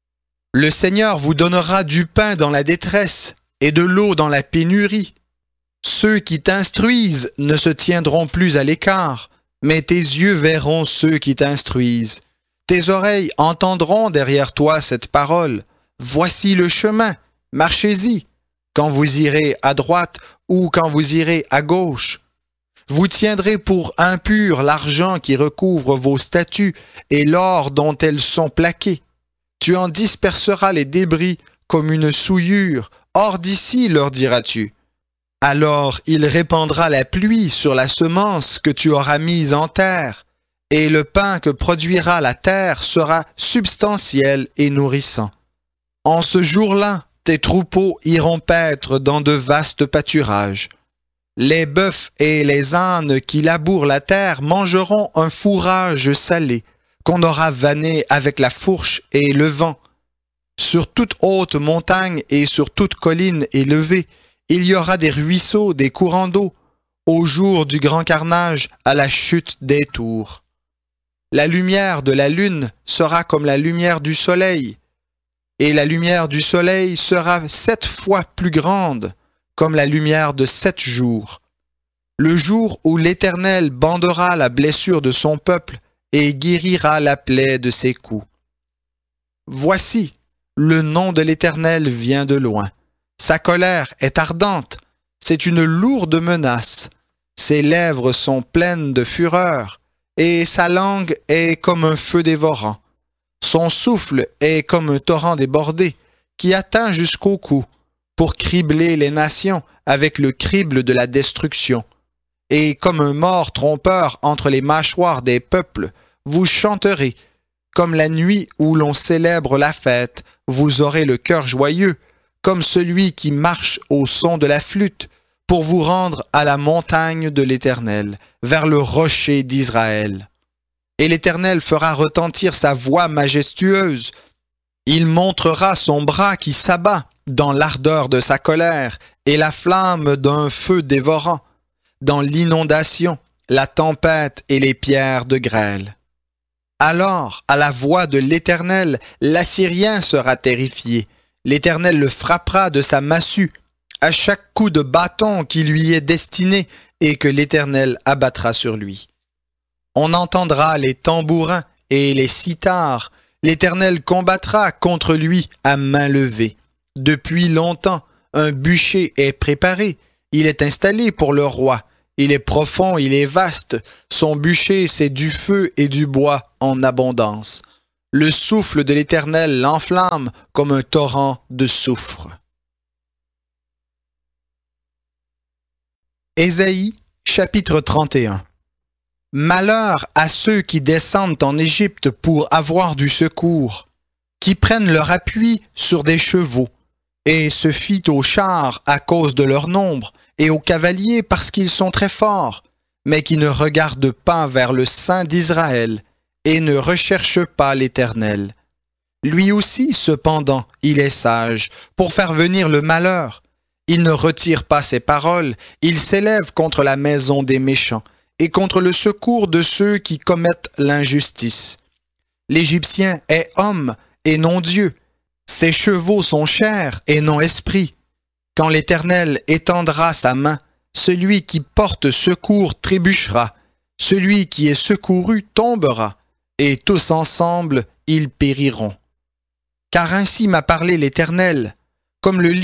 Le Seigneur vous donnera du pain dans la détresse et de l'eau dans la pénurie. Ceux qui t'instruisent ne se tiendront plus à l'écart, mais tes yeux verront ceux qui t'instruisent. Tes oreilles entendront derrière toi cette parole. Voici le chemin. Marchez-y, quand vous irez à droite ou quand vous irez à gauche. Vous tiendrez pour impur l'argent qui recouvre vos statues et l'or dont elles sont plaquées. Tu en disperseras les débris comme une souillure. Hors d'ici, leur diras-tu. Alors il répandra la pluie sur la semence que tu auras mise en terre, et le pain que produira la terre sera substantiel et nourrissant. En ce jour-là, tes troupeaux iront paître dans de vastes pâturages. Les bœufs et les ânes qui labourent la terre mangeront un fourrage salé, qu'on aura vanné avec la fourche et le vent. Sur toute haute montagne et sur toute colline élevée, il y aura des ruisseaux, des courants d'eau, au jour du grand carnage, à la chute des tours. La lumière de la lune sera comme la lumière du soleil, et la lumière du soleil sera 7 fois plus grande, comme la lumière de 7 jours. Le jour où l'Éternel bandera la blessure de son peuple et guérira la plaie de ses coups. Voici, le nom de l'Éternel vient de loin. Sa colère est ardente, c'est une lourde menace. Ses lèvres sont pleines de fureur, et sa langue est comme un feu dévorant. Son souffle est comme un torrent débordé, qui atteint jusqu'au cou, pour cribler les nations avec le crible de la destruction. Et comme un mort trompeur entre les mâchoires des peuples, vous chanterez. Comme la nuit où l'on célèbre la fête, vous aurez le cœur joyeux, comme celui qui marche au son de la flûte, pour vous rendre à la montagne de l'Éternel, vers le rocher d'Israël. Et l'Éternel fera retentir sa voix majestueuse. Il montrera son bras qui s'abat dans l'ardeur de sa colère et la flamme d'un feu dévorant, dans l'inondation, la tempête et les pierres de grêle. Alors, à la voix de l'Éternel, l'Assyrien sera terrifié. L'Éternel le frappera de sa massue, à chaque coup de bâton qui lui est destiné et que l'Éternel abattra sur lui. On entendra les tambourins et les cithars. L'Éternel combattra contre lui à main levée. Depuis longtemps, un bûcher est préparé. Il est installé pour le roi. Il est profond, il est vaste. Son bûcher, c'est du feu et du bois en abondance. Le souffle de l'Éternel l'enflamme comme un torrent de soufre. Ésaïe, chapitre 31. Malheur à ceux qui descendent en Égypte pour avoir du secours, qui prennent leur appui sur des chevaux, et se fient aux chars à cause de leur nombre, et aux cavaliers parce qu'ils sont très forts, mais qui ne regardent pas vers le Saint d'Israël, et ne recherchent pas l'Éternel. Lui aussi, cependant, il est sage, pour faire venir le malheur. Il ne retire pas ses paroles, il s'élève contre la maison des méchants, et contre le secours de ceux qui commettent l'injustice. L'Égyptien est homme, et non Dieu. Ses chevaux sont chair, et non esprit. Quand l'Éternel étendra sa main, celui qui porte secours trébuchera, celui qui est secouru tombera, et tous ensemble ils périront. Car ainsi m'a parlé l'Éternel, comme le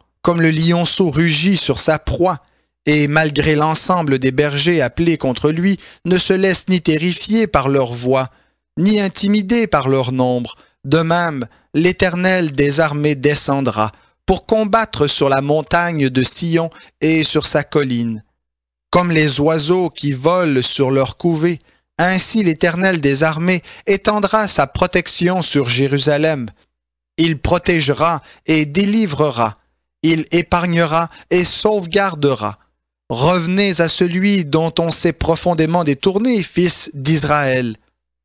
lionceau rugit sur sa proie, et malgré l'ensemble des bergers appelés contre lui, ne se laissent ni terrifier par leur voix, ni intimider par leur nombre. De même, l'Éternel des armées descendra, pour combattre sur la montagne de Sion et sur sa colline. Comme les oiseaux qui volent sur leur couvée, ainsi l'Éternel des armées étendra sa protection sur Jérusalem. Il protégera et délivrera, il épargnera et sauvegardera. Revenez à celui dont on s'est profondément détourné, fils d'Israël.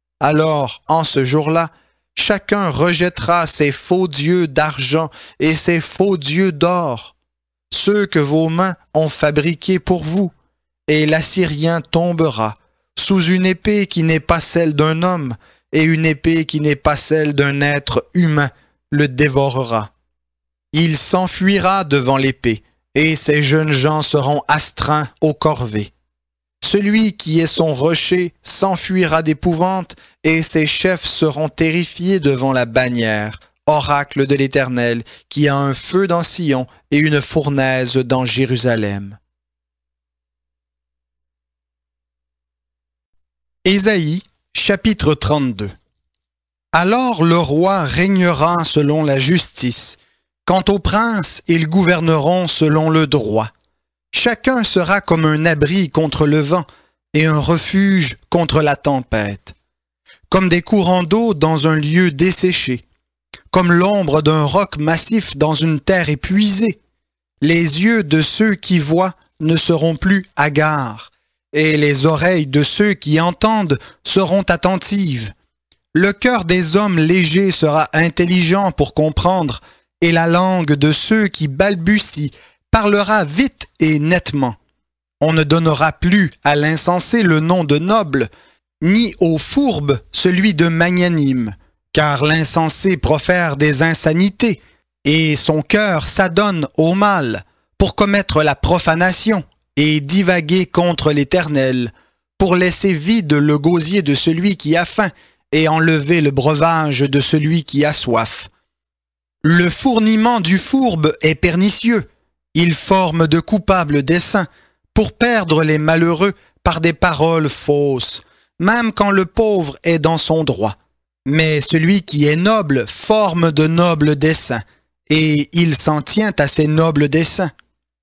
Alors, en ce jour-là, chacun rejettera ses faux dieux d'argent et ses faux dieux d'or, ceux que vos mains ont fabriqués pour vous, et l'Assyrien tombera sous une épée qui n'est pas celle d'un homme, et une épée qui n'est pas celle d'un être humain le dévorera. Il s'enfuira devant l'épée, et ses jeunes gens seront astreints aux corvées. Celui qui est son rocher s'enfuira d'épouvante, et ses chefs seront terrifiés devant la bannière, oracle de l'Éternel, qui a un feu dans Sion et une fournaise dans Jérusalem. Ésaïe, chapitre 32. Alors le roi régnera selon la justice. Quant aux princes, ils gouverneront selon le droit. Chacun sera comme un abri contre le vent et un refuge contre la tempête. Comme des courants d'eau dans un lieu desséché, comme l'ombre d'un roc massif dans une terre épuisée. Les yeux de ceux qui voient ne seront plus hagards, et les oreilles de ceux qui entendent seront attentives. Le cœur des hommes légers sera intelligent pour comprendre, et la langue de ceux qui balbutient parlera vite et nettement. On ne donnera plus à l'insensé le nom de noble, ni au fourbe celui de magnanime, car l'insensé profère des insanités, et son cœur s'adonne au mal, pour commettre la profanation, et divaguer contre l'Éternel, pour laisser vide le gosier de celui qui a faim, et enlever le breuvage de celui qui a soif. Le fourniment du fourbe est pernicieux, il forme de coupables desseins, pour perdre les malheureux par des paroles fausses, même quand le pauvre est dans son droit. Mais celui qui est noble forme de nobles desseins, et il s'en tient à ses nobles desseins.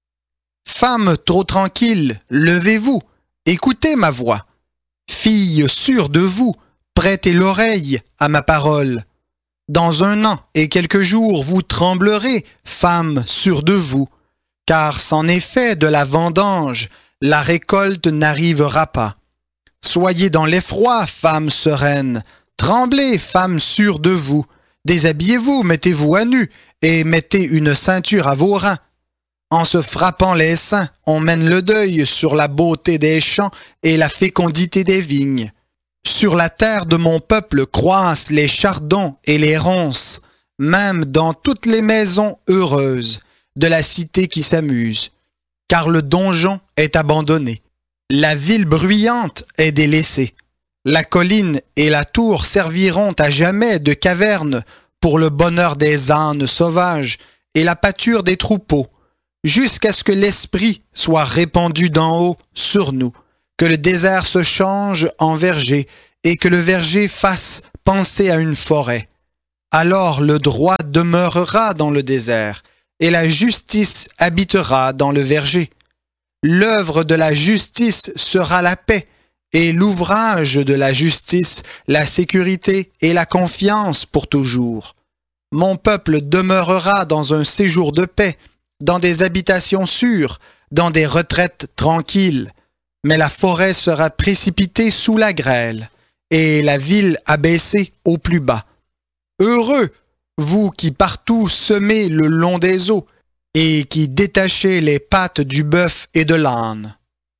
Femmes trop tranquilles, levez-vous, écoutez ma voix. Filles sûres de vous, prêtez l'oreille à ma parole. Dans 1 an et quelques jours, vous tremblerez, femmes sûres de vous, car c'en est fait de la vendange, la récolte n'arrivera pas. Soyez dans l'effroi, femmes sereines, tremblez, femmes sûres de vous, déshabillez-vous, mettez-vous à nu, et mettez une ceinture à vos reins. En se frappant les seins, on mène le deuil sur la beauté des champs et la fécondité des vignes. Sur la terre de mon peuple croissent les chardons et les ronces, même dans toutes les maisons heureuses de la cité qui s'amuse. Car le donjon est abandonné, la ville bruyante est délaissée. La colline et la tour serviront à jamais de caverne pour le bonheur des ânes sauvages et la pâture des troupeaux, jusqu'à ce que l'Esprit soit répandu d'en haut sur nous, que le désert se change en verger et que le verger fasse penser à une forêt. Alors le droit demeurera dans le désert et la justice habitera dans le verger. L'œuvre de la justice sera la paix et l'ouvrage de la justice, la sécurité et la confiance pour toujours. Mon peuple demeurera dans un séjour de paix, dans des habitations sûres, dans des retraites tranquilles. Mais la forêt sera précipitée sous la grêle, et la ville abaissée au plus bas. Heureux, vous qui partout semez le long des eaux, et qui détachez les pattes du bœuf et de l'âne.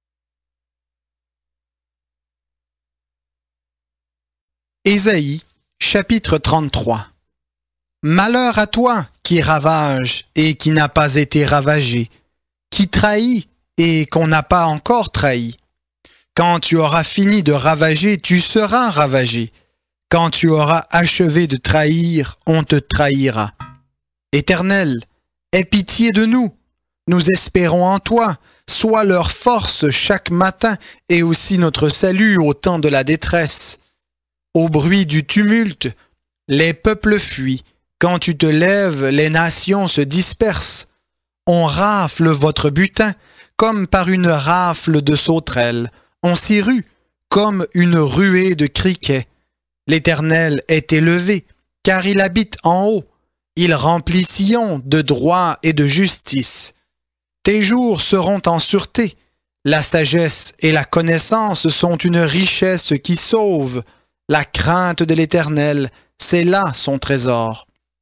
Ésaïe, chapitre 33. Malheur à toi qui ravage et qui n'a pas été ravagé, qui trahit et qu'on n'a pas encore trahi. Quand tu auras fini de ravager, tu seras ravagé. Quand tu auras achevé de trahir, on te trahira. Éternel, aie pitié de nous. Nous espérons en toi. Sois leur force chaque matin et aussi notre salut au temps de la détresse. Au bruit du tumulte, les peuples fuient. Quand tu te lèves, les nations se dispersent. On rafle votre butin comme par une rafle de sauterelles. On s'y rue comme une ruée de criquets. L'Éternel est élevé, car il habite en haut. Il remplit Sion de droit et de justice. Tes jours seront en sûreté. La sagesse et la connaissance sont une richesse qui sauve. La crainte de l'Éternel, c'est là son trésor.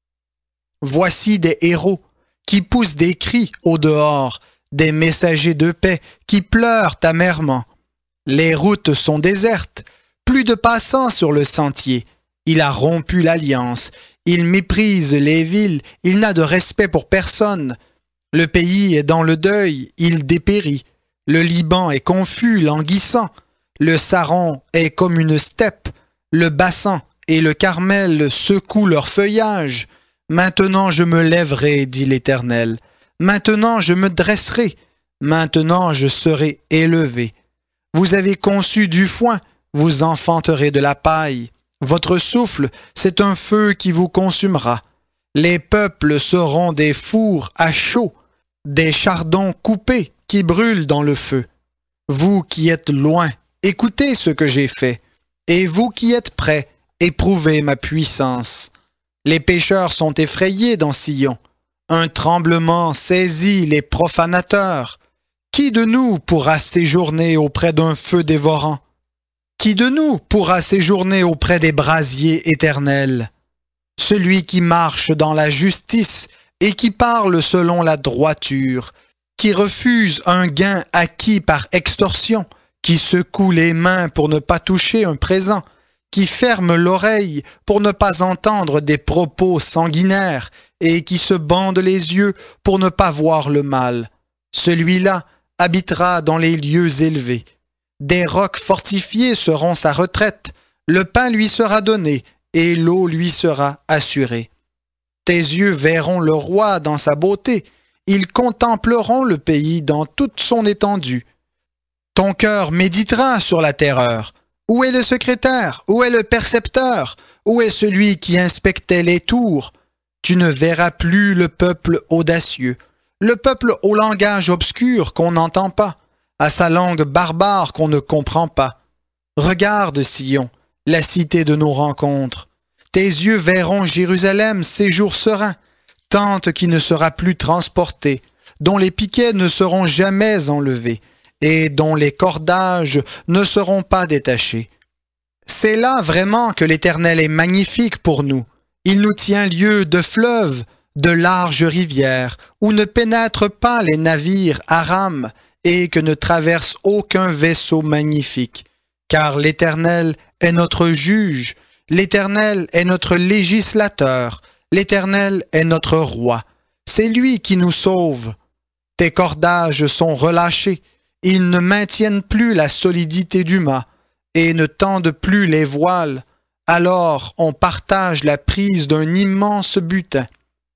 Voici des héros qui poussent des cris au dehors, des messagers de paix qui pleurent amèrement. Les routes sont désertes, plus de passants sur le sentier. Il a rompu l'alliance, il méprise les villes, il n'a de respect pour personne. Le pays est dans le deuil, il dépérit. Le Liban est confus, languissant. Le Saron est comme une steppe. Le Bassan et le Carmel secouent leur feuillage. Maintenant je me lèverai, dit l'Éternel. Maintenant je me dresserai. Maintenant je serai élevé. Vous avez conçu du foin, vous enfanterez de la paille. Votre souffle, c'est un feu qui vous consumera. Les peuples seront des fours à chaud, des chardons coupés qui brûlent dans le feu. Vous qui êtes loin, écoutez ce que j'ai fait. Et vous qui êtes près, éprouvez ma puissance. Les pécheurs sont effrayés dans Sion. Un tremblement saisit les profanateurs. Qui de nous pourra séjourner auprès d'un feu dévorant? Qui de nous pourra séjourner auprès des brasiers éternels? Celui qui marche dans la justice et qui parle selon la droiture, qui refuse un gain acquis par extorsion, qui secoue les mains pour ne pas toucher un présent, qui ferme l'oreille pour ne pas entendre des propos sanguinaires et qui se bande les yeux pour ne pas voir le mal. Celui-là habitera dans les lieux élevés. Des rocs fortifiés seront sa retraite, le pain lui sera donné et l'eau lui sera assurée. Tes yeux verront le roi dans sa beauté, ils contempleront le pays dans toute son étendue. Ton cœur méditera sur la terreur. Où est le secrétaire? Où est le percepteur? Où est celui qui inspectait les tours? Tu ne verras plus le peuple audacieux, le peuple au langage obscur qu'on n'entend pas, à sa langue barbare qu'on ne comprend pas. Regarde, Sion, la cité de nos rencontres. Tes yeux verront Jérusalem, séjour serein, tente qui ne sera plus transportée, dont les piquets ne seront jamais enlevés, et dont les cordages ne seront pas détachés. C'est là vraiment que l'Éternel est magnifique pour nous. Il nous tient lieu de fleuves, de larges rivières, où ne pénètrent pas les navires à rames, et que ne traverse aucun vaisseau magnifique. Car l'Éternel est notre juge, l'Éternel est notre législateur, l'Éternel est notre roi. C'est lui qui nous sauve. Tes cordages sont relâchés, ils ne maintiennent plus la solidité du mât et ne tendent plus les voiles. Alors on partage la prise d'un immense butin.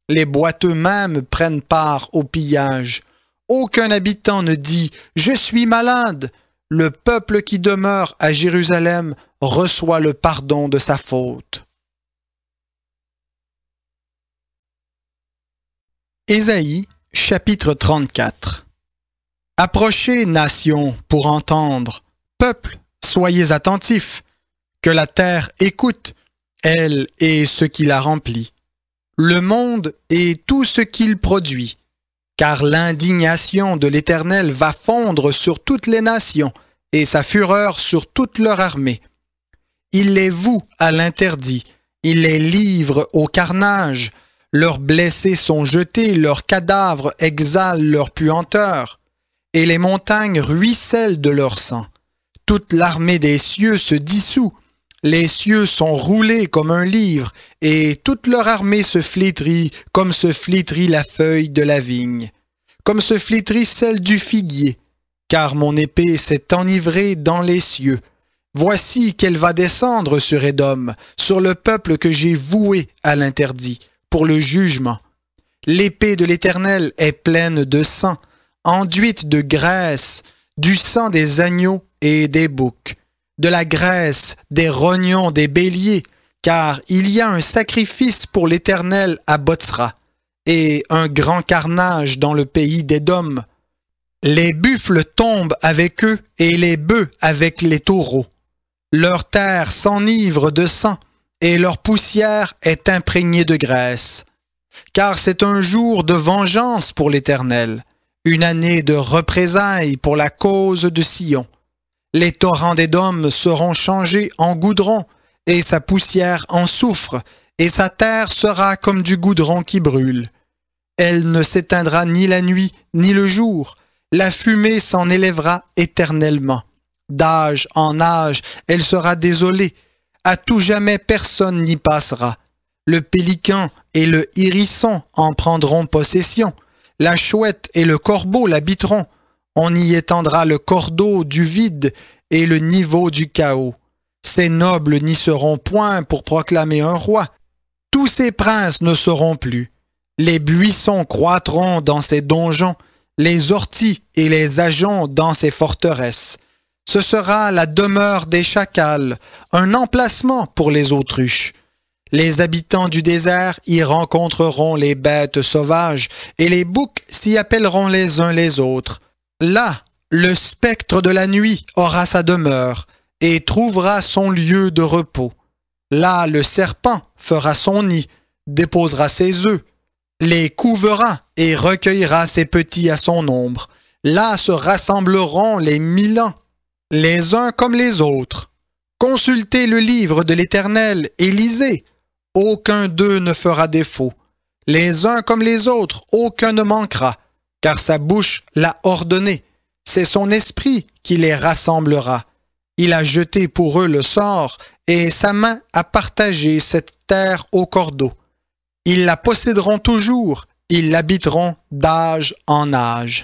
Les boiteux même prennent part au pillage. Aucun habitant ne dit « Je suis malade ». Le peuple qui demeure à Jérusalem reçoit le pardon de sa faute. Ésaïe, chapitre 34. Approchez, nations, pour entendre. Peuple, soyez attentifs. Que la terre écoute, elle et ce qui la remplit. Le monde et tout ce qu'il produit. Car l'indignation de l'Éternel va fondre sur toutes les nations, et sa fureur sur toute leur armée. Il les voue à l'interdit, il les livre au carnage. Leurs blessés sont jetés, leurs cadavres exhalent leur puanteur, et les montagnes ruissellent de leur sang. Toute l'armée des cieux se dissout, les cieux sont roulés comme un livre, et toute leur armée se flétrit comme se flétrit la feuille de la vigne, comme se flétrit celle du figuier, car mon épée s'est enivrée dans les cieux. Voici qu'elle va descendre sur Édom, sur le peuple que j'ai voué à l'interdit, pour le jugement. L'épée de l'Éternel est pleine de sang, enduite de graisse, du sang des agneaux et des boucs, de la graisse, des rognons, des béliers, car il y a un sacrifice pour l'Éternel à Botsra, et un grand carnage dans le pays d'Édom. Les buffles tombent avec eux, et les bœufs avec les taureaux. Leur terre s'enivre de sang, et leur poussière est imprégnée de graisse. Car c'est un jour de vengeance pour l'Éternel, une année de représailles pour la cause de Sion. Les torrents d'Édom seront changés en goudron, et sa poussière en soufre, et sa terre sera comme du goudron qui brûle. Elle ne s'éteindra ni la nuit, ni le jour. La fumée s'en élèvera éternellement. D'âge en âge, elle sera désolée. À tout jamais, personne n'y passera. Le pélican et le hérisson en prendront possession. La chouette et le corbeau l'habiteront. On y étendra le cordeau du vide et le niveau du chaos. Ces nobles n'y seront point pour proclamer un roi. Tous ces princes ne seront plus. Les buissons croîtront dans ces donjons, les orties et les ajoncs dans ces forteresses. Ce sera la demeure des chacals, un emplacement pour les autruches. Les habitants du désert y rencontreront les bêtes sauvages, et les boucs s'y appelleront les uns les autres. Là, le spectre de la nuit aura sa demeure, et trouvera son lieu de repos. Là, le serpent fera son nid, déposera ses œufs, les couvera et recueillera ses petits à son ombre. Là se rassembleront les 1000 ans, les uns comme les autres. Consultez le livre de l'Éternel et lisez. Aucun d'eux ne fera défaut. Les uns comme les autres, aucun ne manquera, car sa bouche l'a ordonné. C'est son esprit qui les rassemblera. Il a jeté pour eux le sort, et sa main a partagé cette terre au cordeau. Ils la posséderont toujours, ils l'habiteront d'âge en âge.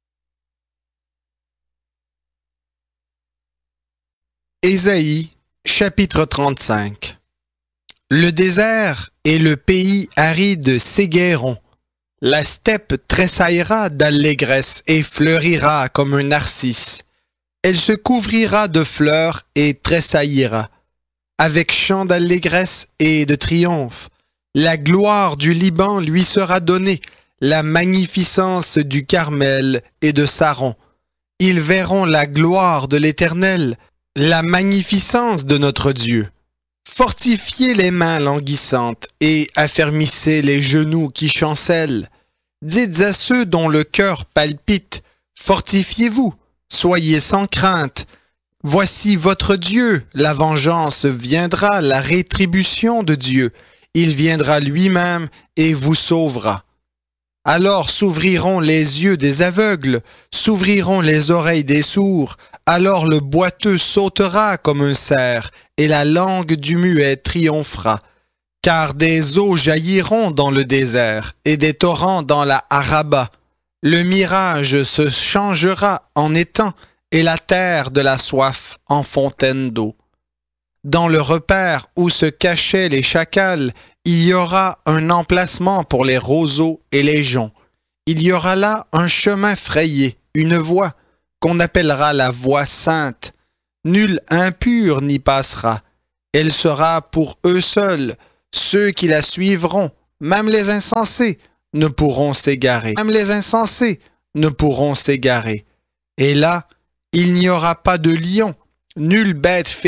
Ésaïe, chapitre 35. Le désert et le pays aride s'égaieront. La steppe tressaillera d'allégresse et fleurira comme un narcisse. Elle se couvrira de fleurs et tressaillira. Avec chant d'allégresse et de triomphe, la gloire du Liban lui sera donnée, la magnificence du Carmel et de Saron. Ils verront la gloire de l'Éternel, la magnificence de notre Dieu. Fortifiez les mains languissantes et affermissez les genoux qui chancellent. Dites à ceux dont le cœur palpite, fortifiez-vous, soyez sans crainte. Voici votre Dieu, la vengeance viendra, la rétribution de Dieu. Il viendra lui-même et vous sauvera. Alors s'ouvriront les yeux des aveugles, s'ouvriront les oreilles des sourds, alors le boiteux sautera comme un cerf, et la langue du muet triomphera. Car des eaux jailliront dans le désert, et des torrents dans la Araba. Le mirage se changera en étang, et la terre de la soif en fontaine d'eau. Dans le repaire où se cachaient les chacals, Il y aura un emplacement pour les roseaux et les joncs. Il y aura là un chemin frayé, une voie, qu'on appellera la voie sainte. Nul impur n'y passera. Elle sera pour eux seuls. Ceux qui la suivront, même les insensés, ne pourront s'égarer. Même les insensés ne pourront s'égarer. Et là, il n'y aura pas de lion, nulle bête